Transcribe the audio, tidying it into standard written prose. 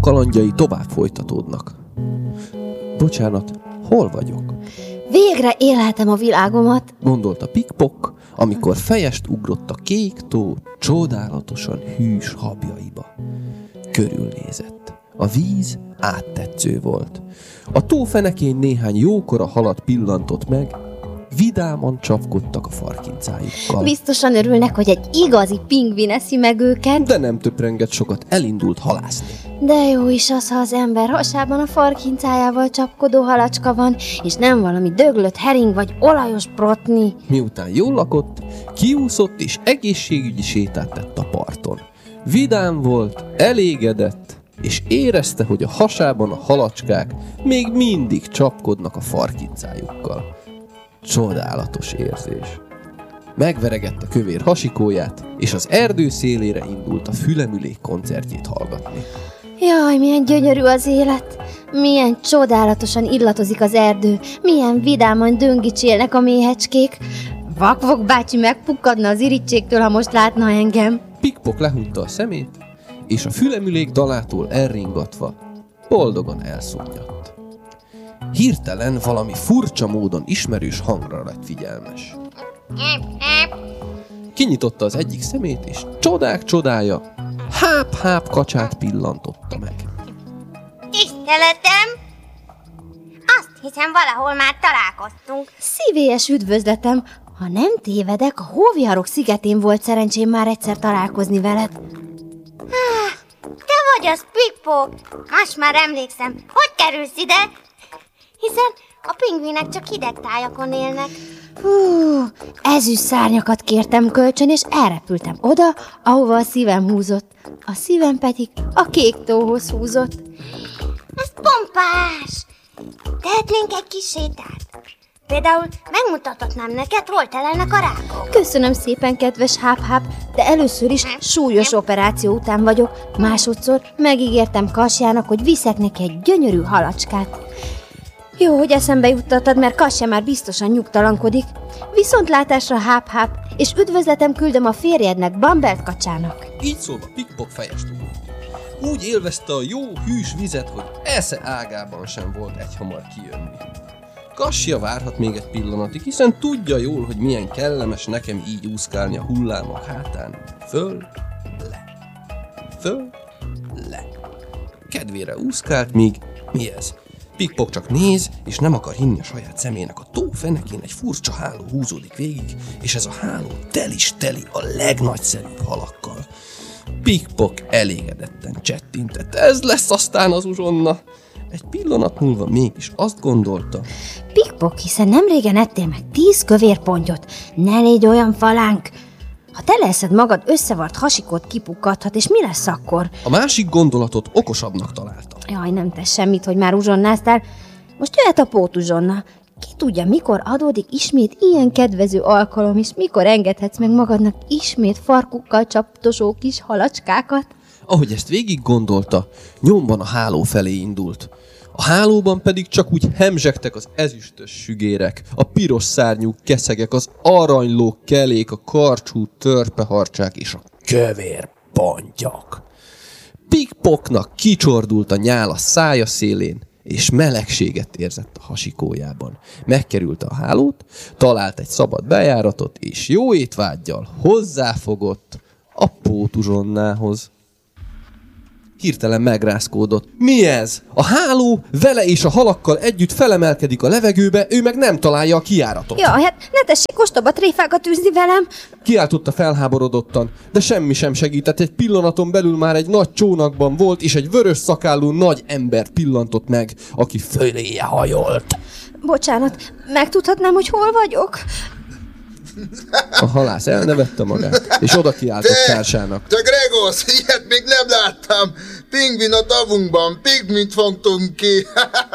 kalandjai tovább folytatódnak. Bocsánat, hol vagyok? Végre élhetem a világomat, Gondolta Pikpok, amikor fejest ugrott a kék tó csodálatosan hűs habjaiba. Körülnézett. A víz áttetsző volt. A tó fenekén néhány jókora halat pillantott meg, vidáman csapkodtak a farkincájukkal. Biztosan örülnek, hogy egy igazi pingvin eszi meg őket. De nem töprengett sokat, elindult halászni. De jó is az, ha az ember hasában a farkincájával csapkodó halacska van, és nem valami döglött hering vagy olajos brotni. Miután jól lakott, kiúszott és egészségügyi sétát tett a parton. Vidám volt, elégedett, és érezte, hogy a hasában a halacskák még mindig csapkodnak a farkincájukkal. Csodálatos érzés. Megveregette kövér hasikóját, és az erdő szélére indult a fülemülék koncertjét hallgatni. Jaj, milyen gyönyörű az élet! Milyen csodálatosan illatozik az erdő, milyen vidáman döngicsélnek a méhecskék. Vakvok bácsi megpukkadna az irítségtől, ha most látna engem. Pikpok lehunta a szemét, és a fülemülék dalától elringatva boldogan elszúnyadt. Hirtelen valami furcsa módon ismerős hangra lett figyelmes. Kinyitotta az egyik szemét, és csodák csodája, háp-háp kacsát pillantotta meg. Tiszteletem! Azt hiszem, valahol már találkoztunk. Szívélyes üdvözletem! Ha nem tévedek, a Hóviharok szigetén volt szerencsém már egyszer találkozni veled. Te vagy az Pikpok! Most már emlékszem. Hogy kerülsz ide? Hiszen a pingvinek csak hideg tájakon élnek. Ezüst szárnyakat kértem kölcsön, és elrepültem oda, ahova a szívem húzott. A szívem pedig a kék tóhoz húzott. Ez pompás! Tehetnénk egy kis sétát? Például megmutathatnám neked, hol telelnek a rákok. Köszönöm szépen, kedves háp-háp, de először is súlyos operáció után vagyok. Másodszor megígértem Kassjának, hogy viszek neki egy gyönyörű halacskát. Jó, hogy eszembe juttattad, mert Kassja már biztosan nyugtalankodik. Viszontlátásra, háp-háp, és üdvözletem küldöm a férjednek, Bambelt kacsának. Így szólva Pikpok fejest ugrott. Úgy élvezte a jó, hűs vizet, hogy esze ágában sem volt egyhamar kijönni. Kassja várhat még egy pillanatig, hiszen tudja jól, hogy milyen kellemes nekem így úszkálni a hullámok hátán. Föl, le. Föl, le. Kedvére úszkált, míg mi ez? Pikpok csak néz, és nem akar hinni a saját szemének. A tó fenekén egy furcsa háló húzódik végig, és ez a háló teli a legnagyszerűbb halakkal. Pikpok elégedetten csettintett. Ez lesz aztán az uzsonna. Egy pillanat múlva mégis azt gondolta. Pikpok, hiszen nem régen ettél meg 10 kövér pontyot. Ne légy olyan falánk. Ha te leszed magad, összevart hasikót kipukkadhat, és mi lesz akkor? A másik gondolatot okosabbnak találta. Jaj, nem tesz semmit, hogy már uzsonnáztál. Most jöhet a pótuzsonna. Ki tudja, mikor adódik ismét ilyen kedvező alkalom, és mikor engedhetsz meg magadnak ismét farkukkal csapdosó kis halacskákat? Ahogy ezt végig gondolta, nyomban a háló felé indult. A hálóban pedig csak úgy hemzsegtek az ezüstös sügérek, a piros szárnyú keszegek, az aranyló kelék, a karcsú törpeharcsák és a kövér pontyak. Pikpoknak kicsordult a nyál a szája szélén, és melegséget érzett a hasikójában. Megkerülte a hálót, talált egy szabad bejáratot, és jó étvággyal hozzáfogott a pótuzsonnához. Hirtelen megrázkódott. Mi ez? A háló vele és a halakkal együtt felemelkedik a levegőbe, ő meg nem találja a kijáratot. Ja, hát ne tessék ostoba tréfákat űzni velem! Kiáltotta felháborodottan, de semmi sem segített. Egy pillanaton belül már egy nagy csónakban volt, és egy vörös szakállú nagy embert pillantott meg, aki föléje hajolt. Bocsánat, megtudhatnám, hogy hol vagyok? A halász elnevette magát, és oda kiáltott társának. Te Gregos, ilyet még nem láttam. Pingvin a tavunkban, pingvint fogtunk ki.